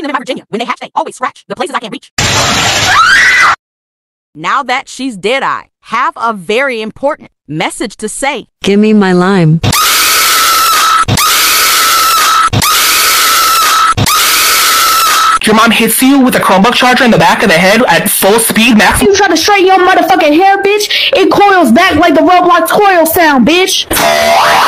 them in my Virginia. When they hatch, they always scratch the places I can't reach. Now that she's dead-eyed, have a very important message to say. Give me my lime. Your mom hits you with a Chromebook charger in the back of the head at full speed, max. You try to straighten your motherfucking hair, bitch? It coils back like the Roblox coil sound, bitch.